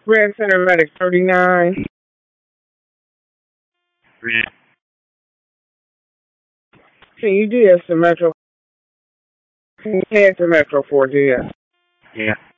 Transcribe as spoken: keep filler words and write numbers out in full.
Red Center Medic thirty-nine. Red. Can you D S to Metro? Head to Metro four D S. Yeah.